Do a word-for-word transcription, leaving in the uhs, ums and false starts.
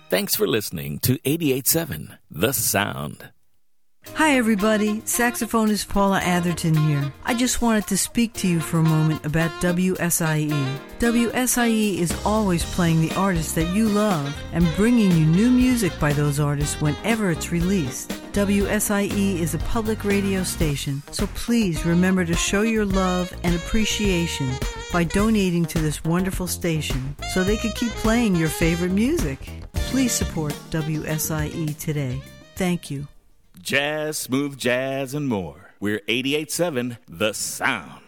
Thanks for listening to eighty-eight point seven The Sound. Hi everybody, saxophonist Paula Atherton here. I just wanted to speak to you for a moment about W S I E. W S I E is always playing the artists that you love and bringing you new music by those artists whenever it's released. W S I E is a public radio station, so please remember to show your love and appreciation by donating to this wonderful station so they could keep playing your favorite music. Please support W S I E today. Thank you. Jazz, smooth jazz, and more. We're eighty-eight point seven The Sound.